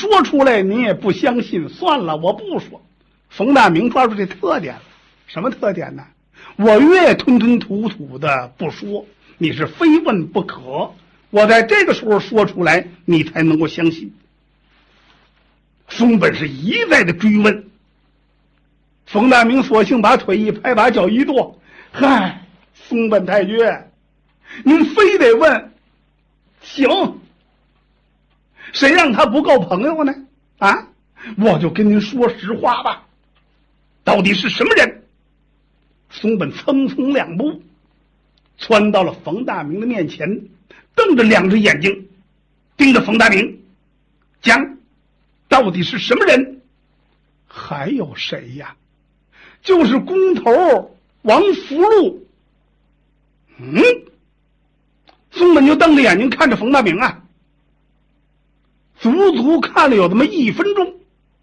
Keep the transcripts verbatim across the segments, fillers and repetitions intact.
说出来您也不相信，算了，我不说。冯大明抓住这特点了，什么特点呢？我越吞吞吐吐的不说，你是非问不可，我在这个时候说出来，你才能够相信。松本是一再的追问，冯大明索性把腿一拍，把脚一跺，嗨，松本太君，您非得问，行，谁让他不够朋友呢？啊，我就跟您说实话吧，到底是什么人？松本蹭蹭两步窜到了冯大明的面前，瞪着两只眼睛盯着冯大明，讲，到底是什么人？还有谁呀？就是工头王福禄。嗯，松本就瞪着眼睛看着冯大明啊，足足看了有这么一分钟。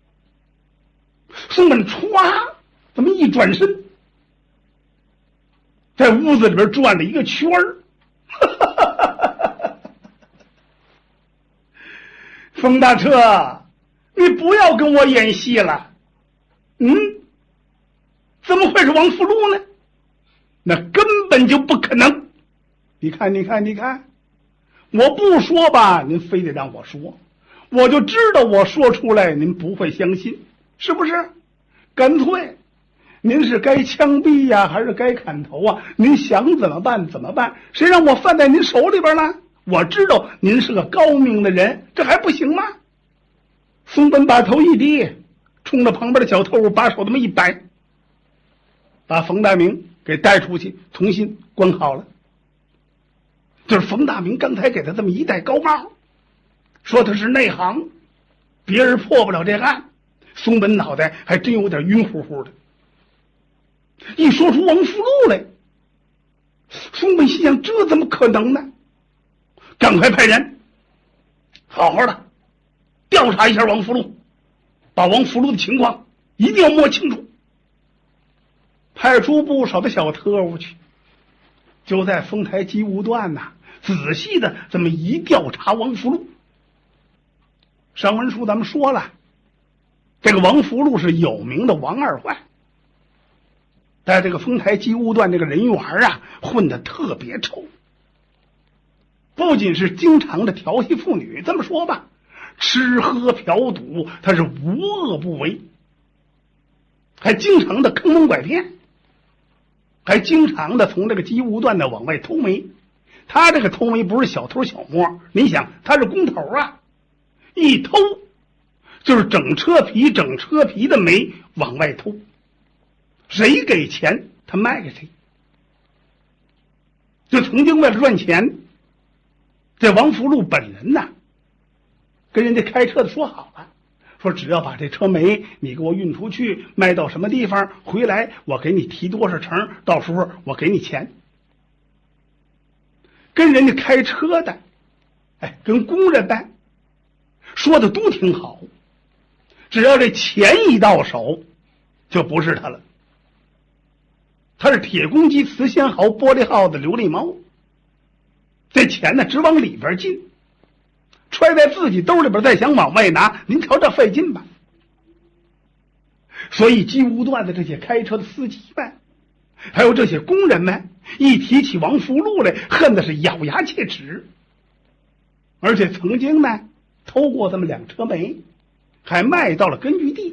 松本歘，这么一转身，在屋子里边转了一个圈儿。冯大彻，你不要跟我演戏了。嗯，怎么会是王福禄呢？那根本就不可能。你看你看你看，我不说吧，您非得让我说，我就知道我说出来您不会相信，是不是？干脆您是该枪毙呀还是该砍头啊？您想怎么办怎么办，谁让我犯在您手里边了？我知道您是个高明的人，这还不行吗？松本把头一低，冲着旁边的小偷把手这么一摆，把冯大明给带出去，重新关好了。就是冯大明刚才给他这么一戴高帽，说他是内行，别人破不了这案。松本脑袋还真有点晕乎乎的，一说出王福禄来，松本心想，这怎么可能呢？赶快派人好好的调查一下王福禄，把王福禄的情况一定要摸清楚。派出不少的小特务去，就在丰台机务段呐、啊，仔细的这么一调查王福禄。上文书咱们说了，这个王福禄是有名的王二坏，在这个丰台机务段这个人缘啊，混得特别臭。不仅是经常的调戏妇女，这么说吧，吃喝嫖赌他是无恶不为，还经常的坑蒙拐骗，还经常的从这个机务段的往外偷煤。他这个偷煤不是小偷小摸，你想他是工头啊，一偷就是整车皮整车皮的煤往外偷，谁给钱他卖给谁。就曾经为了赚钱，这王福禄本人呐，跟人家开车的说好了，说只要把这车煤你给我运出去，卖到什么地方回来，我给你提多少成，到时候我给你钱。跟人家开车的，哎，跟工人的说的都挺好，只要这钱一到手，就不是他了。他是铁公鸡、瓷仙毫、玻璃耗子、琉璃猫，这钱呢只往里边进，揣在自己兜里边，再想往外拿，您瞧这费劲吧。所以机务段的这些开车的司机们，还有这些工人们，一提起王福禄来，恨的是咬牙切齿。而且曾经呢偷过这么两车煤，还卖到了根据地。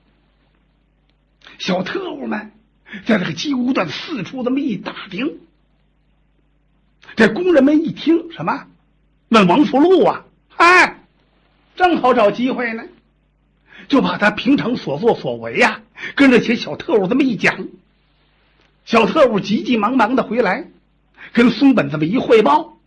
小特务们在这个机务段四处这么一打听，这工人们一听什么问王福禄啊，哎，正好找机会呢，就把他平常所作所为啊跟这些小特务这么一讲。小特务急急忙忙的回来跟松本这么一汇报。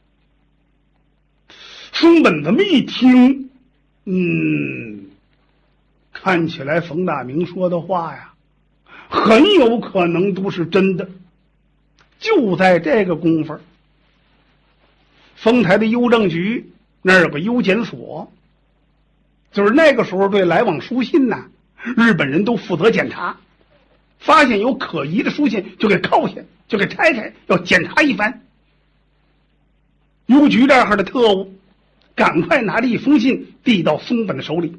松本这么一听，嗯，看起来冯大明说的话呀很有可能都是真的。就在这个功夫，丰台的邮政局那儿有个邮检所，就是那个时候对来往书信呐、啊，日本人都负责检查，发现有可疑的书信就给扣下，就给拆开，要检查一番。邮局这儿的特务赶快拿着一封信递到松本的手里，